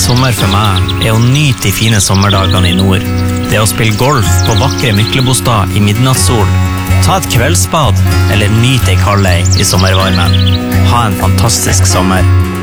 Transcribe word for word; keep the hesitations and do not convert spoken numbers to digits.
Sommer for meg er å nyte de fine sommerdagene i nord. Det å spille golf på vakre Myklebostad i midnattssol, ta et kveldsbad eller nyte ei kaldei i sommervarmen. Ha en fantastisk sommer.